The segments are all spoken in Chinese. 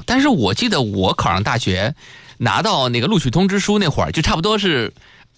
但是我记得我考上大学，拿到那个录取通知书那会儿，就差不多是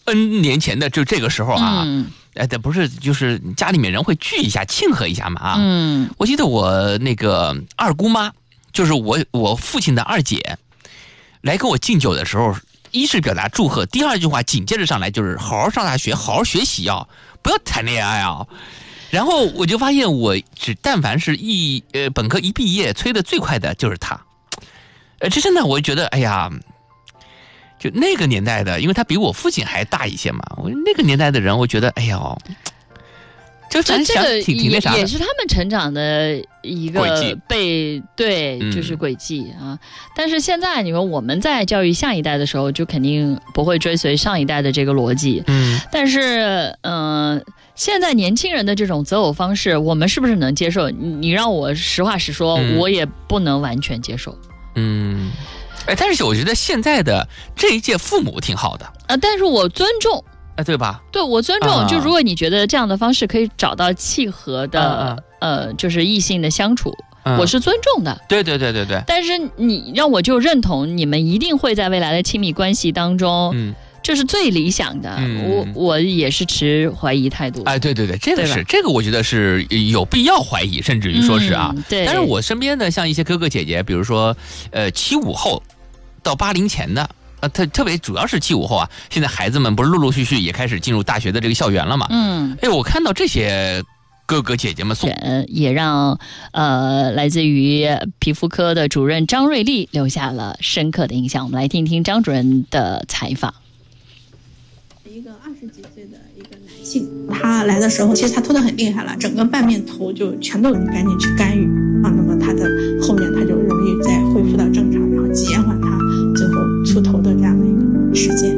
N 年前的就这个时候啊。不是，就是家里面人会聚一下庆贺一下嘛啊。我记得我那个二姑妈，就是我父亲的二姐，来给我敬酒的时候，一是表达祝贺，第二句话紧接着上来就是好好上大学，好好学习啊，不要谈恋爱啊。然后我就发现但凡是本科一毕业，催的最快的就是他。这真的我觉得哎呀，就那个年代的，因为他比我父亲还大一些嘛，我那个年代的人，我觉得哎呦，就这个挺那啥的， 也是他们成长的一个就是轨迹啊。但是现在你说我们在教育下一代的时候，就肯定不会追随上一代的这个逻辑。但是现在年轻人的这种择偶方式，我们是不是能接受？你让我实话实说，我也不能完全接受。 但是我觉得现在的这一届父母挺好的但是我尊重。 对吧？ 对，我尊重。就如果你觉得这样的方式可以找到契合的就是异性的相处，我是尊重的。 对。 但是你让我就认同你们一定会在未来的亲密关系当中，这是最理想的。我也是持怀疑态度。 对，这个我觉得是有必要怀疑，甚至于说是啊。 对。 但是我身边的像一些哥哥姐姐，比如说75后到80前的。特别主要是75后啊，现在孩子们不是陆陆续续也开始进入大学的这个校园了嘛？我看到这些哥哥姐姐们也让来自于皮肤科的主任张瑞丽留下了深刻的印象。我们来听听张主任的采访。 一个20几岁的一个男性，他来的时候，其实他脱得很厉害了，整个半边头就全都赶紧去干预啊，那么他的后面他就容易再恢复到正常，然后减缓他最后出头的这样的一个时间。